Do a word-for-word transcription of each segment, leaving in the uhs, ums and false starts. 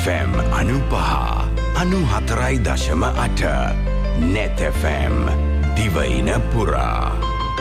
F M අනුපහ අනුහතරයි දශම අට net F M දිවයින පුරා.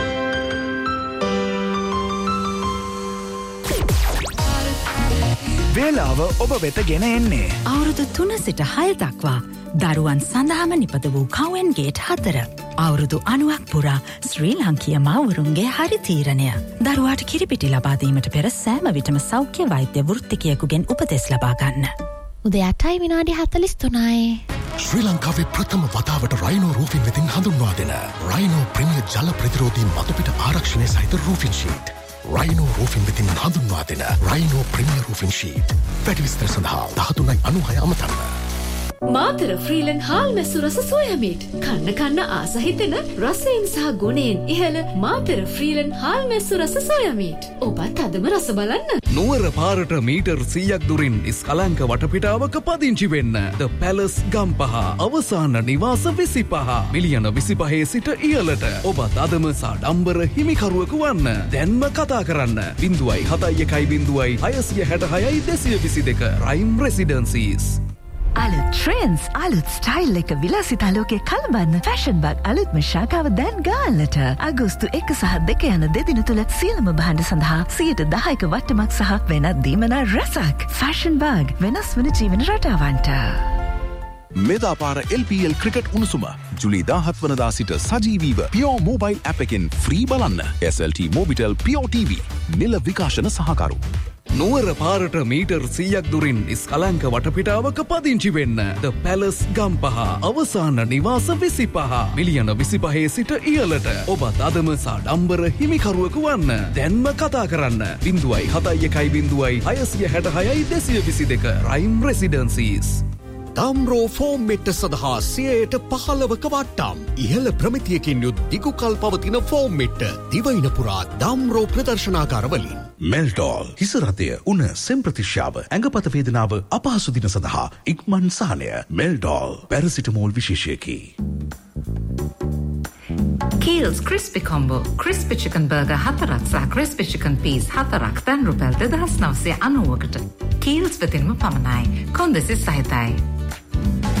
වේලාව ඔබ වෙත ගෙන එන්නේ අවුරුදු තුන සිට හය දක්වා දරුවන් සඳහාම නිපද වූ කවෙන් ගේට් හතර. අවුරුදු අනුවක් පුරා ශ්‍රී ලංකීය මව්වරුන්ගේ හරි තීරණය. දරුවාට කිරිපිටි ලබා දීමට පෙර සෑම විටම සෞඛ්‍ය වෛද්‍ය වෘත්තිකයෙකුගෙන් උපදෙස් ලබා ගන්න. උදේ අටයි විනාඩි හතළිස් තුනයි. ශ්‍රී ලංකාවේ ප්‍රථම වතාවට රයිනෝ රූෆින් වෙතින් හඳුන්වා දෙන රයිනෝ ප්‍රීමියර් ජල ප්‍රතිරෝධී මතුපිට ආරක්ෂණය සහිත රූෆින් ෂීට්. රයිනෝ රූෆින් වෙතින් හඳුන්වා දෙන රයිනෝ ප්‍රීමියර් රූෆින් ෂීට්. වැඩි විස්තර සඳහා දහතුනයි අනූහය අමතන්න. මාතර ෆ්‍රීලන් හාල් මැස්සු රස සෝයා මීට්. කන්න කන්න ආස හිතෙන රසයෙන් සහ ගුණයෙන් ඉහළ මාතර ෆ්‍රීලන් හාල් මැස්සු රස සෝයා මීට්. ඔබත් අදම රස බලන්න. නුවර පාරට මීටර් සීයක් දුරින් ඉස්කලංක වටපිටාවක පදිංචි වෙන්න. ද පැලස් ගම්පහ අවසාන නිවාස විසිපහ මිලියන විසිපහේ සිට ඉහළට. ඔබත් අදම සාඩම්බර හිමිකරුවෙකු වන්න. දැන්ම කතා කරන්න. බිංදුවයි හතයි එකයි බිංදුවයි හයසිය හැට හයයි දෙසිය විසි දෙක රයිම් රෙසිඩන්සීස්. අලුත් ට්‍රෙන්ඩ්ස් අලුත් ස්ටයිල් එක විලාසිතා ලෝකේ කලබන්න ෆැෂන් බග් අලුත්ම ශාඛාව දැන් ගාල්ලට අගෝස්තු එක සහ දෙක යන දෙදින තුල සියලුම භාණ්ඩ සඳහා සියයට දහයක වට්ටමක් සහ වෙනත් දීමනා රසක්. ෆැෂන් බග් වෙනස් වන ජීවන රටාවන්ට. මෙදාපාර එල් පී එල් ක්‍රිකට් උණුසුම ජුලි දාහත් වනදා සිට සජීවීව පියෝ මොබයිල් ඇප් එකෙන් ෆ්‍රී බලන්න. එස් එල් ටී මොබිටෙල් පියෝ ටීවී නිල විකාශන සහකරු. නුවර පාරට මීටර් සීයක් දුරින් ඉස්කලංක වටපිටාවක පදිංචි වෙන්න. ද පැලස් ගම්පහ අවසාන නිවාස විසිපහ මිලියන විසිපහේ සිට ඉහළට. ඔබත් අදම සාඩම්බර හිමිකරුවෙකු වන්න. දැන්ම කතා කරන්න. බිංදුවයි හතයි එකයි බිංදුවයි හයසිය හැට හයයි දෙසිය විසි දෙක රයිම් රෙසිඩන්සීස්. දාම්රෝ ෆෝම් මෙට්ට සඳහා සියයට පහළවක වට්ටම්. ඉහළ ප්‍රමිතියකින් යුත් දිගුකල් පවතින ෆෝම් මෙට්ට දිවයින පුරා දාම්රෝ ප්‍රදර්ශනාකාරවලින්. මෙල්ටෝල් හිසරතය උන සෙම්ප්‍රතිශ්‍යාව ඇඟපත වේදනාව අපහසු දින සඳහා ඉක්මන් සහනය. මෙල්ටෝල් paracetamol විශේෂයකි. Kiehl's Crispy Combo Crispy Chicken Burger හතරක් සහ Crispy Chicken Peas හතරක් දැන් රුපියල් දෙදහස් නවසිය අනූවකට Kiehl's වෙතින්ම පමණයි. කොන්දෙසි සහිතයි.